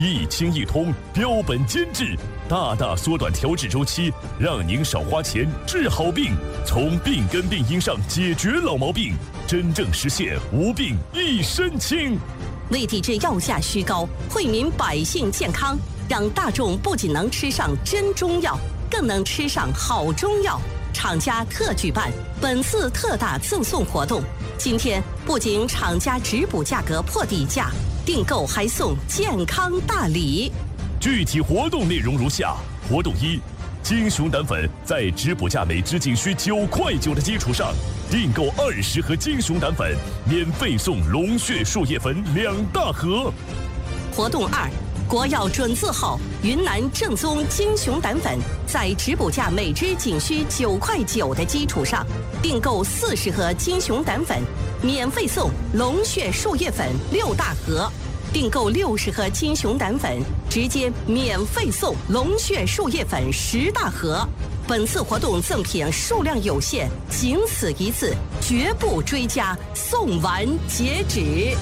一清一通，标本兼治，大大缩短调治周期，让您少花钱治好病，从病根病因上解决老毛病，真正实现无病一身轻。 为抵制药价虚高，惠民百姓健康，让大众不仅能吃上真中药，更能吃上好中药。厂家特举办本次特大赠送活动，今天不仅厂家直补价格破底价，订购还送健康大礼。 具体活动内容如下：活动一，金熊胆粉在直补价每支仅需9.9块的基础上，订购20盒金熊胆粉，免费送龙血树叶粉2大盒。 活动二，国药准字号云南正宗金熊胆粉，在直补价每支仅需9.9块的基础上，订购40盒金熊胆粉，免费送龙血树叶粉6大盒。订购60盒金熊胆粉，直接免费送龙血树叶粉10大盒。本次活动赠品数量有限，仅此一次，绝不追加，送完截止。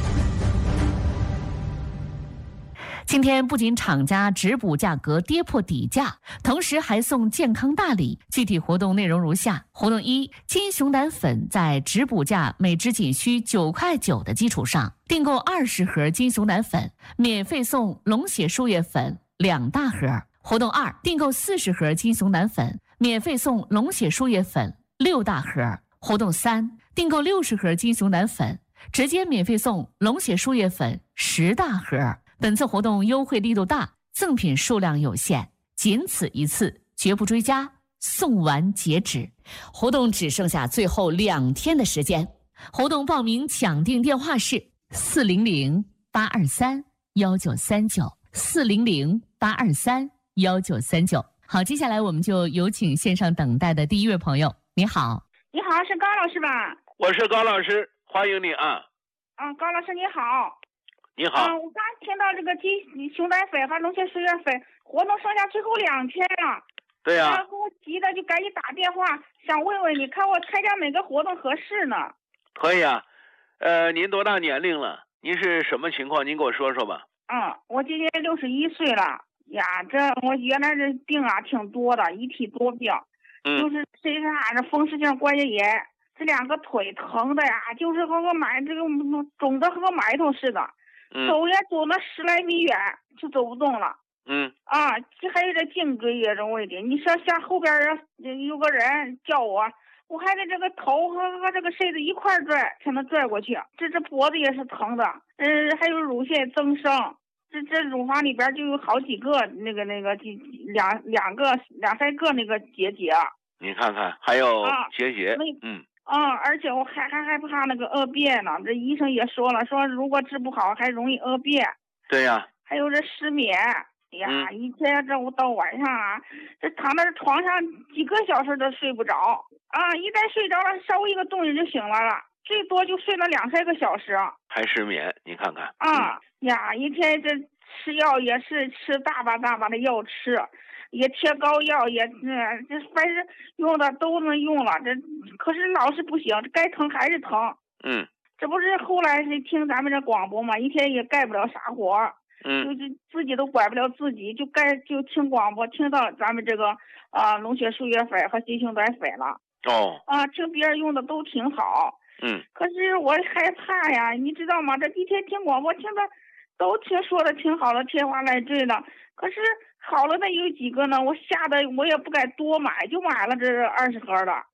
今天不仅厂家直补价格跌破底价，同时还送健康大礼。具体活动内容如下：活动一，金熊胆粉在直补价每支仅需9.9块的基础上，订购20盒金熊胆粉，免费送龙血树叶粉2大盒。活动二，订购40盒金熊胆粉，免费送龙血树叶粉6大盒。活动三，订购60盒金熊胆粉，直接免费送龙血树叶粉10大盒。本次活动优惠力度大，赠品数量有限，仅此一次，绝不追加，送完截止。活动只剩下最后2天的时间，活动报名抢订电话是400-823-1939，400-823-1939。好，接下来我们就有请线上等待的第一位朋友。你好。 你好，是高老师吧？ 我是高老师，欢迎你啊。 高老师你好。 你好。 我刚听到这个金熊胆粉和龙血树叶粉活动剩下最后2天了。 对呀。 给我急的就赶紧打电话，想问问你看我参加哪个活动合适呢？ 可以啊。您多大年龄了？您是什么情况？您给我说说吧。 我今年61岁了呀。这我原来这病啊挺多的，一体多病。就是身上这风湿性关节炎，这2个腿疼的呀，就是和个肿的和个埋头似的。走也走了10来米远就走不动了。还有这颈椎也这问题。你说像后边有个人叫我还得这个头和这个身子一块拽才能拽过去。这脖子也是疼的。还有乳腺增生，这乳房里边就有好几个两三个那个结节。 你看看，还有结节。 而且我还害怕那个恶变呢。这医生也说了，说如果治不好还容易恶变。 对呀。 还有这失眠呀，一天这到晚上啊，这躺在床上几个小时都睡不着一旦睡着了，稍微一个动静就醒了，最多就睡了2-3个小时。 还失眠，你看看。 一天这吃药也是吃大把的药吃。也贴膏药，也这凡是用的都能用了，可是老是不行，该疼还是疼。这不是后来是听咱们这广播嘛，一天也干不了啥活。就自己都管不了自己，就听广播，听到咱们这个龙血树叶粉和金熊胆粉了。听别人用的都挺好。可是我害怕呀，你知道吗？这一天听广播听的都说的挺好的，天花乱坠的。可是好了的有几个呢？我吓得我也不敢多买，就买了这20盒的。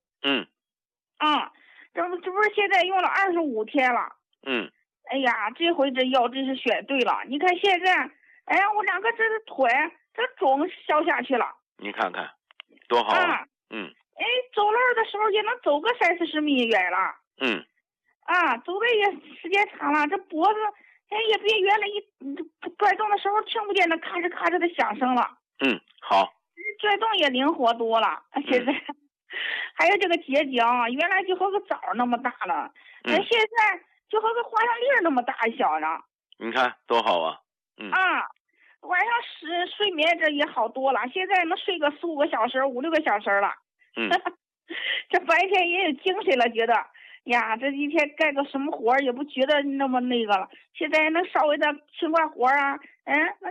这不是现在用了25天了。哎呀，这回这药真是选对了。你看现在，我2个这腿这肿消下去了。 你看看，多好啊！ 走路的时候也能走个30-40米远了。走的也时间长了，这脖子也别原来转动的时候听不见那咔哧咔哧的响声了。 好。 转动也灵活多了。现在还有这个结节原来就和个枣那么大了。现在就和个花生粒那么大小呢。 你看多好啊。 晚上睡眠这也好多了，现在能睡个4-5个小时、5-6个小时了。这白天也有精神了，觉得呀，这一天干个什么活儿也不觉得那么那个了。现在能稍微的勤快活儿啊，